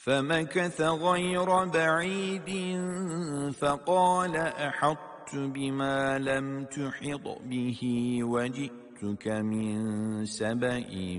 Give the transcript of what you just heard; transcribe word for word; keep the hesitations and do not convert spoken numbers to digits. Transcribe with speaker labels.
Speaker 1: فمكث غير بعيد فقال أحطت بما لم تحط به وجئتك من سبأ